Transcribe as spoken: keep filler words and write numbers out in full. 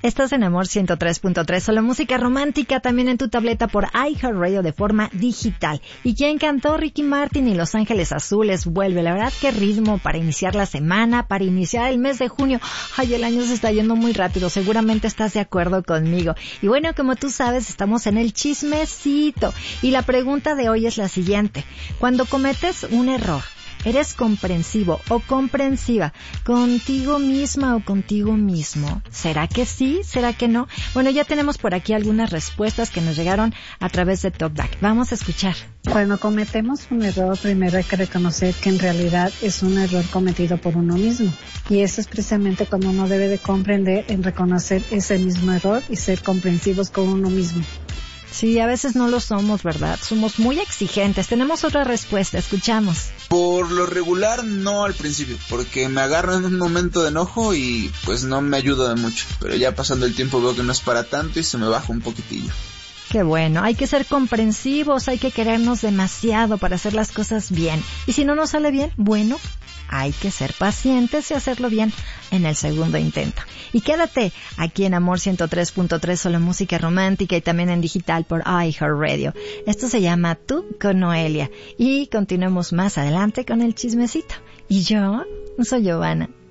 Estás en Amor ciento tres punto tres, solo música romántica, también en tu tableta por iHeartRadio de forma digital. ¿Y quién cantó? Ricky Martin y Los Ángeles Azules. Vuelve, la verdad, qué ritmo para iniciar la semana, para iniciar el mes de junio. Ay, el año se está yendo muy rápido, seguramente estás de acuerdo conmigo. Y bueno, como tú sabes, estamos en el chismecito. Y la pregunta de hoy es la siguiente. Cuando cometes un error, ¿eres comprensivo o comprensiva contigo misma o contigo mismo? ¿Será que sí? ¿Será que no? Bueno, ya tenemos por aquí algunas respuestas que nos llegaron a través de TalkBack. Vamos a escuchar. Cuando cometemos un error, primero hay que reconocer que en realidad es un error cometido por uno mismo. Y eso es precisamente cuando uno debe de comprender en reconocer ese mismo error y ser comprensivos con uno mismo. Sí, a veces no lo somos, ¿verdad? Somos muy exigentes. Tenemos otra respuesta, escuchamos. Por lo regular, no al principio, porque me agarro en un momento de enojo y pues no me ayuda de mucho. Pero ya pasando el tiempo veo que no es para tanto y se me baja un poquitillo. Qué bueno, hay que ser comprensivos, hay que querernos demasiado para hacer las cosas bien. Y si no nos sale bien, bueno, hay que ser pacientes y hacerlo bien en el segundo intento. Y quédate aquí en Amor ciento tres punto tres, solo música romántica y también en digital por iHeartRadio. Esto se llama Tú con Noelia. Y continuemos más adelante con el chismecito. Y yo soy Giovanna.